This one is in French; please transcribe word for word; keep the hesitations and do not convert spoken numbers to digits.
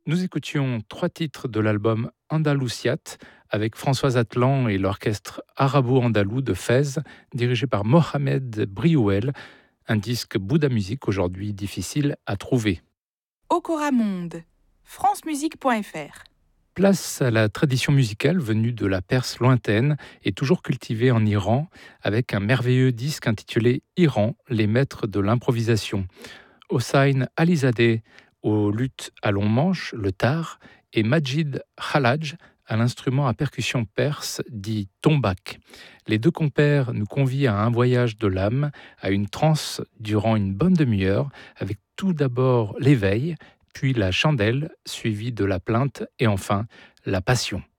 Nous écoutions trois titres de l'album Andalusiat avec Françoise Atlan et l'orchestre arabo-andalou de Fès, dirigé par Mohamed Briouel, un disque Bouddha Musique aujourd'hui difficile à trouver. Okora Monde, francemusique point f r. Place à la tradition musicale venue de la Perse lointaine et toujours cultivée en Iran, avec un merveilleux disque intitulé Iran, les maîtres de l'improvisation. Hossein Alizadeh au luth à long manche, le tar, et Majid Khalaj à l'instrument à percussion perse dit tombak. Les deux compères nous convient à un voyage de l'âme, à une transe durant une bonne demi-heure, avec tout d'abord l'éveil, puis la chandelle, suivie de la plainte et enfin la passion.